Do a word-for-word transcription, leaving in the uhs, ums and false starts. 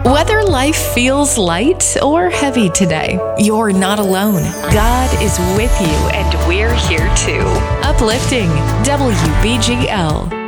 Whether life feels light or heavy today, you're not alone. God is with you, and we're here too. Uplifting W B G L.